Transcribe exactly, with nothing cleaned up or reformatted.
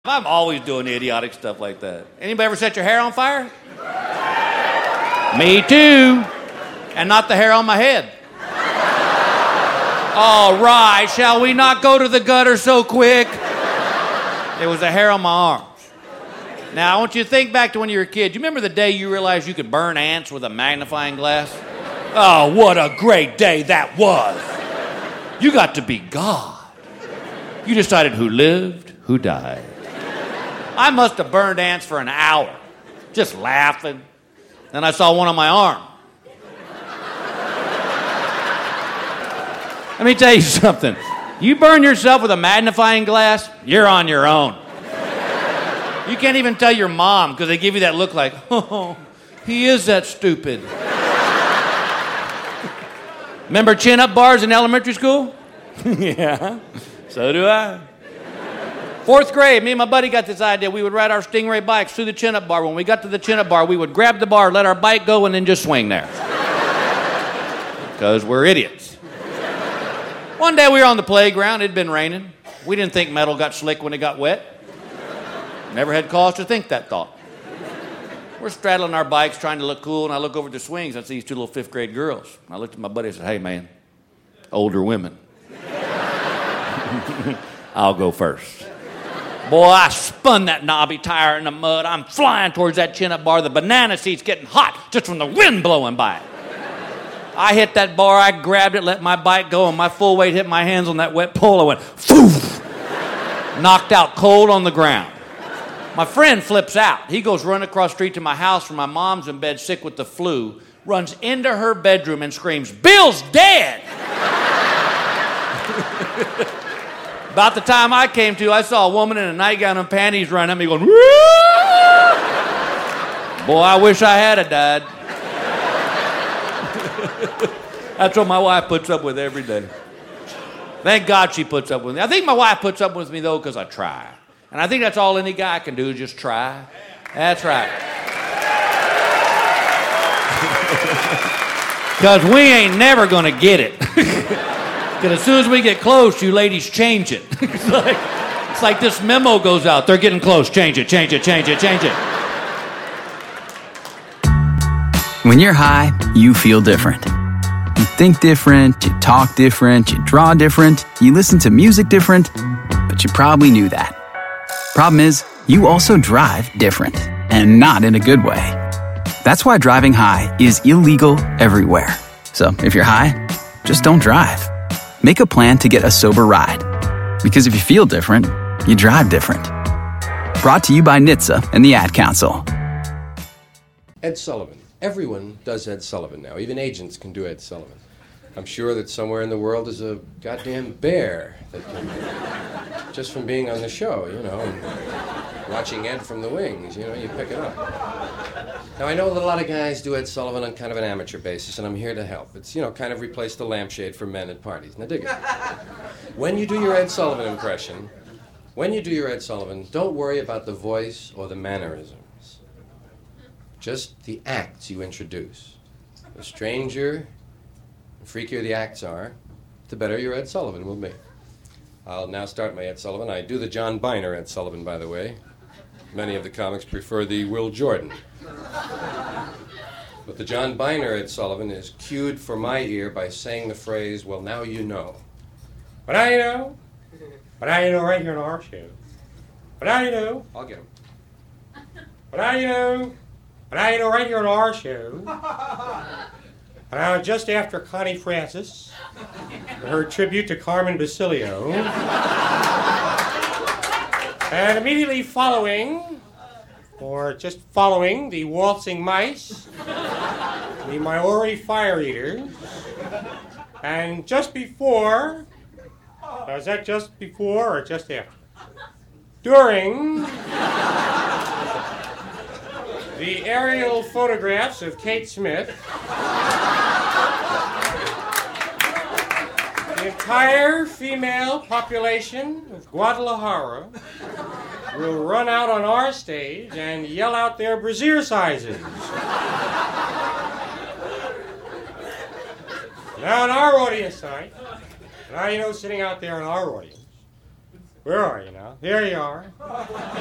I'm always doing idiotic stuff like that. Anybody ever set your hair on fire? Me too. And not the hair on my head. All right, shall we not go to the gutter so quick? It was the hair on my arms. Now, I want you to think back to when you were a kid. Do you remember the day you realized you could burn ants with a magnifying glass? Oh, what a great day that was. You got to be God. You decided who lived, who died. I must have burned ants for an hour, just laughing. Then I saw one on my arm. Let me tell you something. You burn yourself with a magnifying glass, you're on your own. You can't even tell your mom because they give you that look like, oh, he is that stupid. Remember chin-up bars in elementary school? Yeah, so do I. Fourth grade, me and my buddy got this idea. We would ride our Stingray bikes through the chin-up bar. When we got to the chin-up bar, we would grab the bar, let our bike go, and then just swing there. Because we're idiots. One day we were on the playground. It had been raining. We didn't think metal got slick when it got wet. Never had cause to think that thought. We're straddling our bikes trying to look cool, and I look over at the swings. I see these two little fifth grade girls. I looked at my buddy and said, hey, man, older women. I'll go first. Boy, I spun that knobby tire in the mud. I'm flying towards that chin-up bar. The banana seat's getting hot just from the wind blowing by it. I hit that bar. I grabbed it, let my bike go, and my full weight hit my hands on that wet pole. I went, poof! Knocked out cold on the ground. My friend flips out. He goes running across the street to my house where my mom's in bed sick with the flu, runs into her bedroom and screams, Bill's dead! About the time I came to, I saw a woman in a nightgown and panties running at me going, woo! Boy, I wish I had a died. That's what my wife puts up with every day. Thank God she puts up with me. I think my wife puts up with me, though, because I try. And I think that's all any guy can do is just try. That's right. Because we ain't never going to get it. Because as soon as we get close, you ladies change it. It's like, it's like this memo goes out. They're getting close. Change it, change it, change it, change it. When you're high, you feel different. You think different, you talk different, you draw different, you listen to music different, but you probably knew that. Problem is, you also drive different, and not in a good way. That's why driving high is illegal everywhere. So if you're high, just don't drive. Make a plan to get a sober ride. Because if you feel different, you drive different. Brought to you by N H T S A and the Ad Council. Ed Sullivan. Everyone does Ed Sullivan now. Even agents can do Ed Sullivan. I'm sure that somewhere in the world is a goddamn bear that can, just from being on the show, you know, and watching Ed from the wings, you know, you pick it up. Now, I know that a lot of guys do Ed Sullivan on kind of an amateur basis, and I'm here to help. It's, you know, kind of replace the lampshade for men at parties. Now, dig it. When you do your Ed Sullivan impression, when you do your Ed Sullivan, don't worry about the voice or the mannerisms. Just the acts you introduce. The stranger, the freakier the acts are, the better your Ed Sullivan will be. I'll now start my Ed Sullivan. I do the John Biner Ed Sullivan, by the way. Many of the comics prefer the Will Jordan. But the John Biner Ed Sullivan is cued for my ear by saying the phrase, well, now you know. But now you know. But now you know right here on our show. But now you know. I'll get him. But now you know. But now you know right here on our show. And now just after Connie Francis, her tribute to Carmen Basilio. And immediately following, or just following, the Waltzing Mice, the Maori Fire Eaters, and just before, uh, is that just before or just after? During the aerial photographs of Kate Smith, the entire female population of Guadalajara will run out on our stage and yell out their brassiere sizes. Now on our audience tonight, now you know sitting out there in our audience, Where are you now? Here you are.